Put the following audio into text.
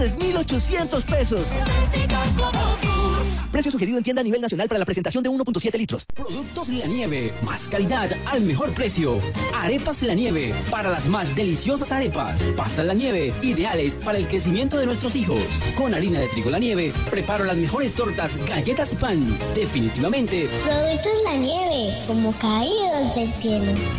3,800 pesos. Precio sugerido en tienda a nivel nacional para la presentación de 1.7 litros. Productos La Nieve, más calidad al mejor precio. Arepas La Nieve, para las más deliciosas arepas. Pastas La Nieve, ideales para el crecimiento de nuestros hijos. Con harina de trigo La Nieve, preparo las mejores tortas, galletas y pan. Definitivamente. Productos La Nieve, como caídos del cielo.